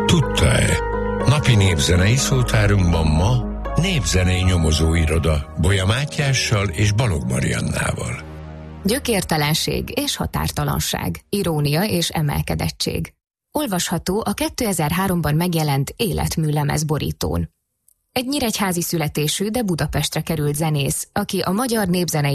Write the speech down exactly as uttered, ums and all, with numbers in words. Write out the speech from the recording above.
Tudta-e? Napi népzenei szótárunkban ma népzenei nyomozóiroda Bolya Mátyással és Balogh Mariannával. Gyökértelenség és határtalanság, irónia és emelkedettség. Olvasható a kétezer-háromban megjelent Életmű lemezborítón. Egy nyíregyházi születésű, de Budapestre került zenész, aki a magyar népzenei